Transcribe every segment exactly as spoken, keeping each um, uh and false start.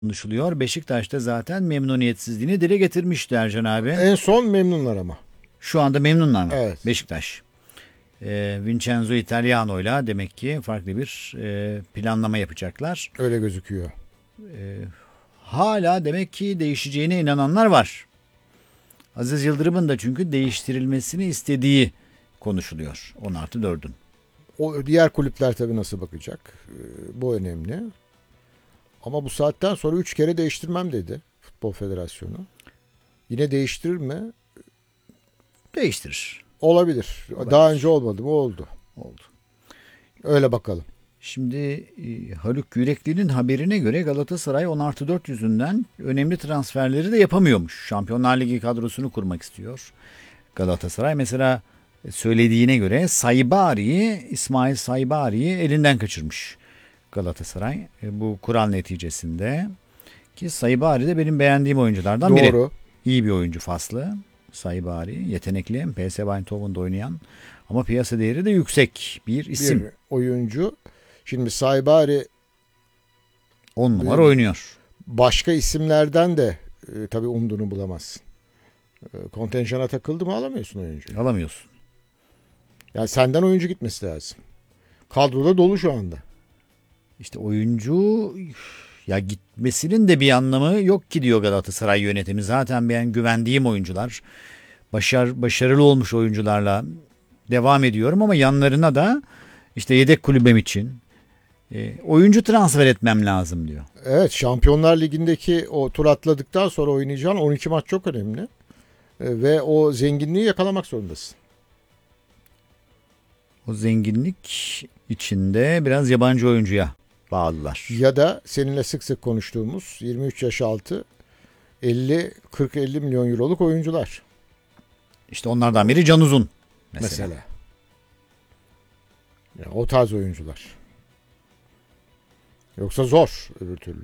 konuşuluyor. Beşiktaş'ta zaten memnuniyetsizliğini dile getirmişti Ercan abi. En son memnunlar ama. Şu anda memnunlar mı? Evet. Beşiktaş. Ee, Vincenzo Italiano'yla demek ki farklı bir e, planlama yapacaklar. Öyle gözüküyor. Ee, hala demek ki değişeceğine inananlar var. Aziz Yıldırım'ın da çünkü değiştirilmesini istediği konuşuluyor. on artı dördün. O diğer kulüpler tabii nasıl bakacak? Ee, bu önemli. Ama bu saatten sonra üç kere değiştirmem dedi Futbol Federasyonu. Yine değiştirir mi? Değiştirir. Olabilir. Olabilir. Daha önce olmadı mı? Oldu. Oldu. Öyle bakalım. Şimdi e, Haluk Yürekli'nin haberine göre Galatasaray on artı dört yüzünden önemli transferleri de yapamıyormuş. Şampiyonlar Ligi kadrosunu kurmak istiyor Galatasaray. Mesela söylediğine göre Saibari'yi, İsmail Saibari'yi elinden kaçırmış Galatasaray. E, bu kural neticesinde. Ki Saibari de benim beğendiğim oyunculardan biri. Doğru. İyi bir oyuncu faslı. Saibari yetenekli. P S V Eindhoven'da oynayan. Ama piyasa değeri de yüksek bir isim. Bir oyuncu. Şimdi Saibari on numara oynuyor. başka isimlerden de e, tabii umduğunu bulamazsın. E, kontenjana takıldı mı alamıyorsun oyuncuyu. Alamıyorsun. Yani senden oyuncu gitmesi lazım. Kadroda dolu şu anda. İşte oyuncu ya gitmesinin de bir anlamı yok ki diyor Galatasaray yönetimi. Zaten ben güvendiğim oyuncular, başar, başarılı olmuş oyuncularla devam ediyorum ama yanlarına da işte yedek kulübem için e, oyuncu transfer etmem lazım diyor. Evet, Şampiyonlar Ligi'ndeki o tur atladıktan sonra oynayacağın on iki maç çok önemli. E, ve o zenginliği yakalamak zorundasın. O zenginlik içinde biraz yabancı oyuncuya bağlılar. Ya da seninle sık sık konuştuğumuz yirmi üç yaş altı elli kırk elli milyon euroluk oyuncular. İşte onlardan biri Can Uzun mesela. Mesela. Yani o tarz oyuncular. Yoksa zor öbür türlü.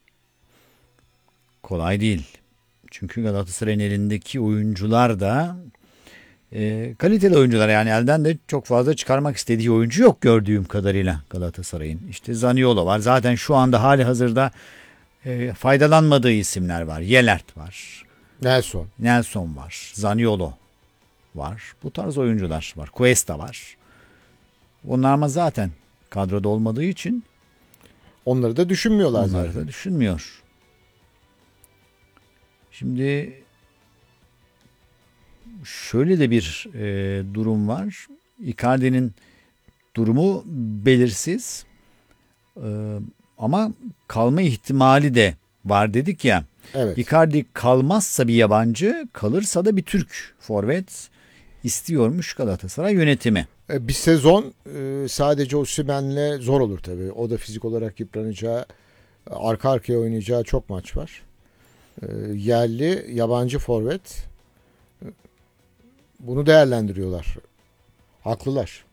Kolay değil. Çünkü Galatasaray'ın elindeki oyuncular da e, kaliteli oyuncular, yani elden de çok fazla çıkarmak istediği oyuncu yok gördüğüm kadarıyla Galatasaray'ın. İşte Zaniolo var. Zaten şu anda hali hazırda e, faydalanmadığı isimler var. Yelert var. Nelson. Nelson var. Zaniolo var. Bu tarz oyuncular var. Cuesta var. Onlar ama zaten kadroda olmadığı için Onları da düşünmüyorlar onları zaten. da düşünmüyor. Şimdi şöyle de bir e, durum var. Icardi'nin durumu belirsiz. E, ama kalma ihtimali de var dedik ya. Evet. Icardi kalmazsa bir yabancı, kalırsa da bir Türk forvet istiyormuş Galatasaray yönetimi. E, Bir sezon e, sadece Osimhen'le zor olur tabii. O da fizik olarak yıpranacağı, arka arkaya oynayacağı çok maç var. E, Yerli, yabancı forvet e, bunu değerlendiriyorlar. Haklılar.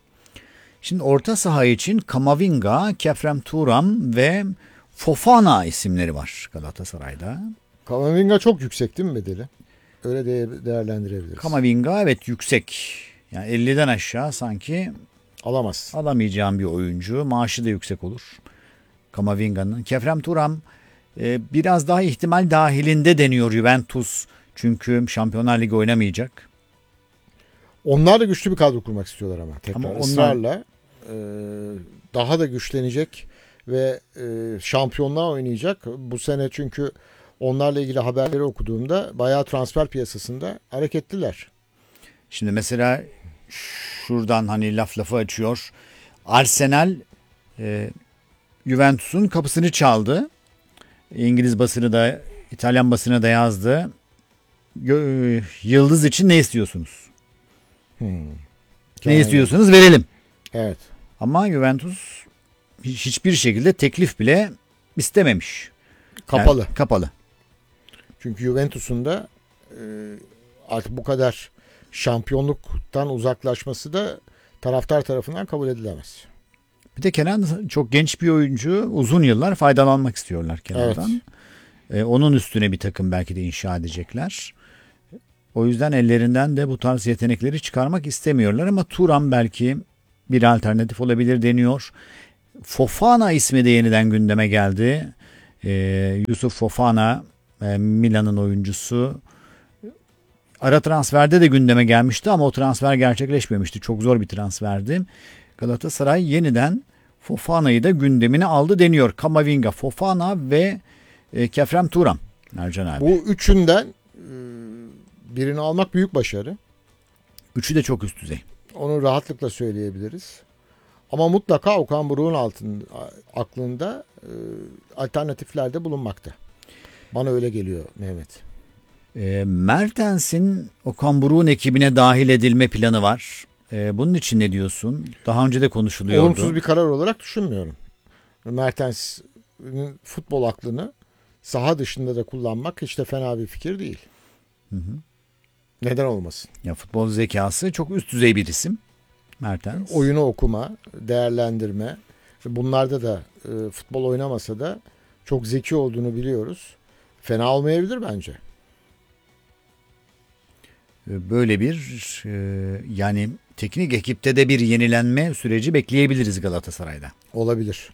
Şimdi orta saha için Kamavinga, Kefrem Turam ve Fofana isimleri var Galatasaray'da. Kamavinga çok yüksek değil mi bedeli? Öyle de değerlendirebiliriz. Kamavinga evet yüksek. Yani elliden aşağı sanki Alamaz. alamayacağım bir oyuncu. Maaşı da yüksek olur Kamavinga'nın. Kefrem Turam e, biraz daha ihtimal dahilinde deniyor Juventus. Çünkü Şampiyonlar Ligi oynamayacak. Onlar da güçlü bir kadro kurmak istiyorlar ama. Tekrar Ama onlar- ısrarla e, daha da güçlenecek ve e, şampiyonluğa oynayacak. Bu sene çünkü onlarla ilgili haberleri okuduğumda bayağı transfer piyasasında hareketliler. Şimdi mesela şuradan hani laf lafı açıyor. Arsenal e, Juventus'un kapısını çaldı. İngiliz basını da İtalyan basını da yazdı. Gö- Yıldız için ne istiyorsunuz? Hmm. Ne istiyorsanız verelim. Evet. Ama Juventus hiç- hiçbir şekilde teklif bile istememiş. Kapalı. Yani kapalı. Çünkü Juventus'un da e, artık bu kadar şampiyonluktan uzaklaşması da taraftar tarafından kabul edilemez. Bir de Kenan çok genç bir oyuncu. Uzun yıllar faydalanmak istiyorlar Kenan'dan. Ee, onun üstüne bir takım belki de inşa edecekler. O yüzden ellerinden de bu tarz yetenekleri çıkarmak istemiyorlar ama Turan belki bir alternatif olabilir deniyor. Fofana ismi de yeniden gündeme geldi. E, Yusuf Fofana, e, Milan'ın oyuncusu. Ara transferde de gündeme gelmişti ama o transfer gerçekleşmemişti. Çok zor bir transferdi. Galatasaray yeniden Fofana'yı da gündemine aldı deniyor. Kamavinga, Fofana ve e, Kefrem Turan. Ercan abi. Bu üçünden e, birini almak büyük başarı. Üçü de çok üst düzey. Onu rahatlıkla söyleyebiliriz. Ama mutlaka Okan Buruk'un altında, aklında e, alternatifler de bulunmakta. Bana öyle geliyor Mehmet. E, Mertens'in Okan Buruk'un ekibine dahil edilme planı var. E, bunun için ne diyorsun? Daha önce de konuşuluyordu. Olumsuz bir karar olarak düşünmüyorum. Mertens'in futbol aklını saha dışında da kullanmak hiç de fena bir fikir değil. Hı hı. Neden olmasın? Ya futbol zekası çok üst düzey bir isim. Mertens. Oyunu okuma, değerlendirme. Bunlarda da e, futbol oynamasa da çok zeki olduğunu biliyoruz. Fena olmayabilir bence. Böyle bir e, yani teknik ekipte de bir yenilenme süreci bekleyebiliriz Galatasaray'da. Olabilir.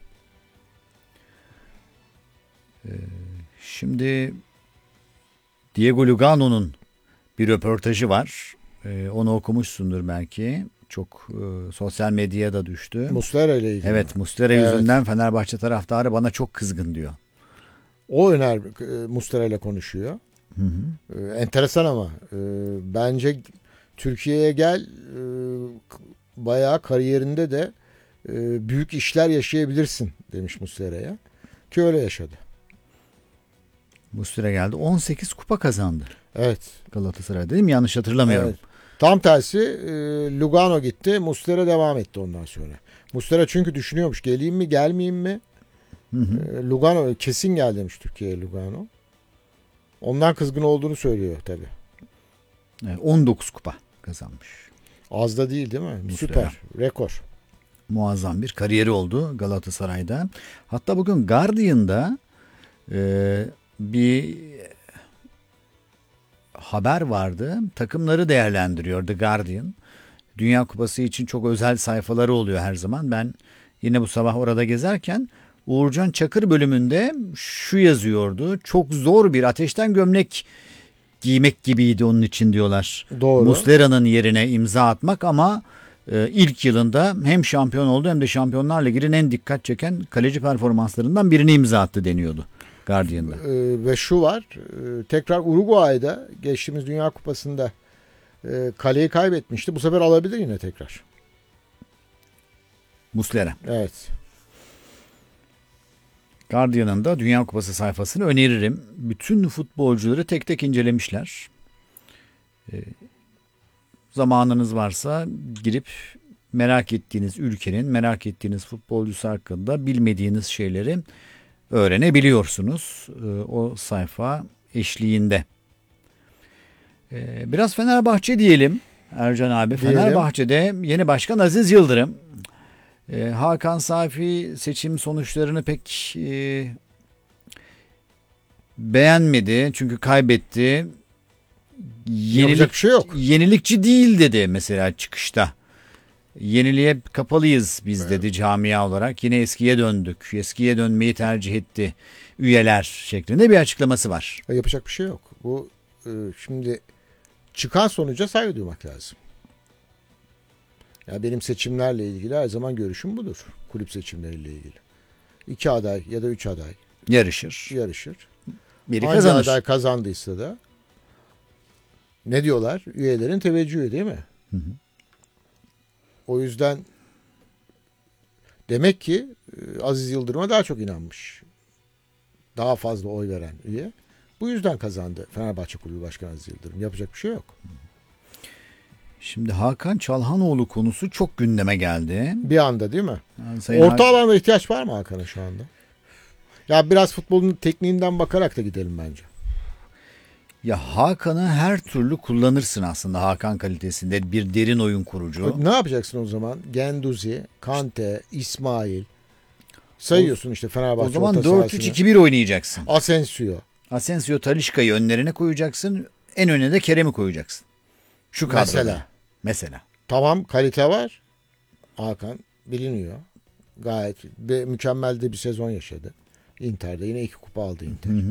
Şimdi Diego Lugano'nun bir röportajı var. E, onu okumuşsundur belki. Çok e, sosyal medyaya da düştü. Muslera ile ilgili. Evet, Muslera Evet. yüzünden Fenerbahçe taraftarı bana çok kızgın diyor. O öner e, Muslera ile konuşuyor. Hı hı. E, enteresan ama e, bence Türkiye'ye gel e, bayağı kariyerinde de e, büyük işler yaşayabilirsin demiş Muslera'ya. Ki öyle yaşadı. Muslera geldi. on sekiz kupa kazandı Evet. Galatasaray, değil mi? Yanlış hatırlamıyorum. Evet. Tam tersi e, Lugano gitti. Muslera devam etti ondan sonra. Muslera çünkü düşünüyormuş geleyim mi gelmeyeyim mi? Hı hı. E, Lugano kesin gel demiş Türkiye'ye Lugano. Ondan kızgın olduğunu söylüyor tabii. Evet, on dokuz kupa kazanmış. Az da değil değil mi? Muslera. Süper. Rekor. Muazzam bir kariyeri oldu Galatasaray'da. Hatta bugün Guardian'da e, bir haber vardı. Takımları değerlendiriyor The Guardian. Dünya Kupası için çok özel sayfaları oluyor her zaman. Ben yine bu sabah orada gezerken Uğurcan Çakır bölümünde şu yazıyordu. Çok zor bir ateşten gömlek giymek gibiydi onun için diyorlar. Doğru. Muslera'nın yerine imza atmak ama e, ilk yılında hem şampiyon oldu hem de Şampiyonlar Ligi'nin en dikkat çeken kaleci performanslarından birini imza attı deniyordu Guardian'da. Ee, ve şu var. e, tekrar Uruguay'da geçtiğimiz Dünya Kupası'nda e, kaleyi kaybetmişti. Bu sefer alabilir yine tekrar. Muslera. Evet. Guardian'ın da Dünya Kupası sayfasını öneririm. Bütün futbolcuları tek tek incelemişler. E, zamanınız varsa girip merak ettiğiniz ülkenin, merak ettiğiniz futbolcusu hakkında bilmediğiniz şeyleri öğrenebiliyorsunuz e, o sayfa eşliğinde. E, biraz Fenerbahçe diyelim Ercan abi. Diyelim. Fenerbahçe'de yeni başkan Aziz Yıldırım. E, Hakan Safi seçim sonuçlarını pek e, beğenmedi çünkü kaybetti. Yapacak bir şey yok. Yenilikçi değil dedi mesela çıkışta. Yeniliğe kapalıyız biz dedi camia olarak. Yine eskiye döndük. Eskiye dönmeyi tercih etti üyeler şeklinde bir açıklaması var. Yapacak bir şey yok. Bu e, şimdi çıkan sonuca saygı duymak lazım. Ya benim seçimlerle ilgili her zaman görüşüm budur. Kulüp seçimleriyle ilgili. İki aday ya da üç aday Yarışır. yarışır. Biri Hangi kazanır. aday kazandıysa da ne diyorlar? Üyelerin teveccühü değil mi? Hı hı. O yüzden demek ki e, Aziz Yıldırım'a daha çok inanmış. Daha fazla oy veren üye. Bu yüzden kazandı Fenerbahçe Kulübü Başkanı Aziz Yıldırım. Yapacak bir şey yok. Şimdi Hakan Çalhanoğlu konusu çok gündeme geldi. Bir anda değil mi? Yani Sayın Orta Hak- alanda ihtiyaç var mı Hakan'a şu anda? Ya biraz futbolun tekniğinden bakarak da gidelim bence. Ya Hakan'ı her türlü kullanırsın aslında Hakan kalitesinde bir derin oyun kurucu. Ne yapacaksın o zaman? Genduzi, Kante, İsmail. Sayıyorsun işte Fenerbahçe O zaman orta dört sahasını. üç iki bir oynayacaksın. Asensio. Asensio Talisca'yı önlerine koyacaksın. En öne de Kerem'i koyacaksın. Şu kadroda. Mesela. Mesela. Tamam kalite var. Hakan biliniyor. Gayet be, mükemmel de bir sezon yaşadı. Inter'de yine iki kupa aldı Inter. Hı hı.